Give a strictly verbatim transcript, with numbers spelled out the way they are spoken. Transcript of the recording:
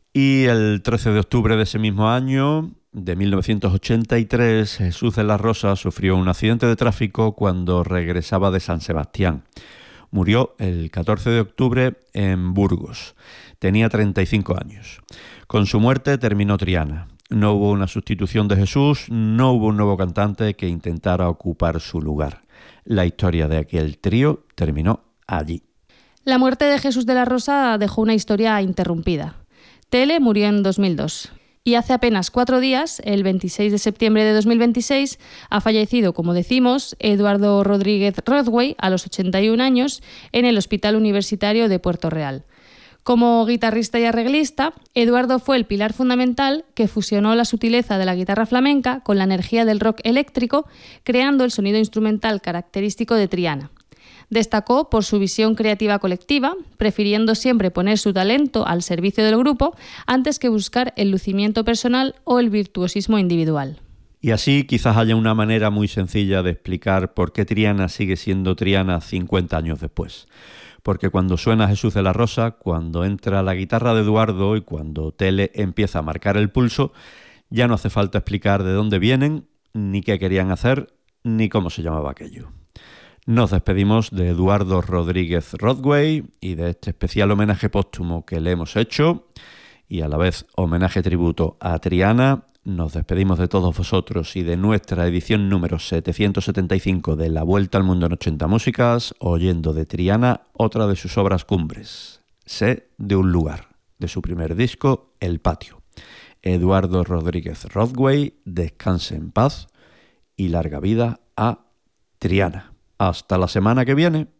Y el trece de octubre de ese mismo año, de mil novecientos ochenta y tres, Jesús de la Rosa sufrió un accidente de tráfico cuando regresaba de San Sebastián. Murió el catorce de octubre en Burgos. Tenía treinta y cinco años. Con su muerte terminó Triana. No hubo una sustitución de Jesús, no hubo un nuevo cantante que intentara ocupar su lugar. La historia de aquel trío terminó allí. La muerte de Jesús de la Rosa dejó una historia interrumpida. Tele murió en dos mil dos. Y hace apenas cuatro días, el veintiséis de septiembre de dos mil veintiséis, ha fallecido, como decimos, Eduardo Rodríguez Rothway, a los ochenta y un años, en el Hospital Universitario de Puerto Real. Como guitarrista y arreglista, Eduardo fue el pilar fundamental que fusionó la sutileza de la guitarra flamenca con la energía del rock eléctrico, creando el sonido instrumental característico de Triana. Destacó por su visión creativa colectiva, prefiriendo siempre poner su talento al servicio del grupo antes que buscar el lucimiento personal o el virtuosismo individual. Y así quizás haya una manera muy sencilla de explicar por qué Triana sigue siendo Triana cincuenta años después. Porque cuando suena Jesús de la Rosa, cuando entra la guitarra de Eduardo y cuando Tele empieza a marcar el pulso, ya no hace falta explicar de dónde vienen, ni qué querían hacer, ni cómo se llamaba aquello. Nos despedimos de Eduardo Rodríguez Rothway y de este especial homenaje póstumo que le hemos hecho y a la vez homenaje tributo a Triana. Nos despedimos de todos vosotros y de nuestra edición número setecientos setenta y cinco de La Vuelta al Mundo en ochenta Músicas, oyendo de Triana otra de sus obras cumbres, Sé de un lugar, de su primer disco, El Patio. Eduardo Rodríguez Rothway, descanse en paz y larga vida a Triana. Hasta la semana que viene.